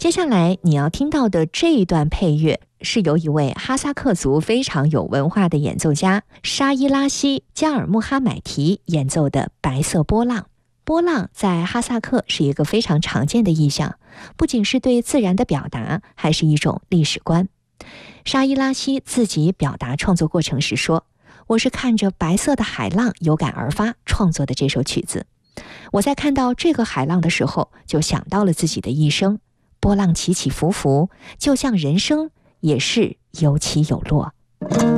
接下来你要听到的这一段配乐是由一位哈萨克族非常有文化的演奏家沙伊拉西·加尔穆哈买提演奏的白色波浪。波浪在哈萨克是一个非常常见的意象，不仅是对自然的表达，还是一种历史观。沙伊拉西自己表达创作过程时说，我是看着白色的海浪有感而发创作的这首曲子。我在看到这个海浪的时候，就想到了自己的一生，波浪起起伏伏，就像人生也是有起有落。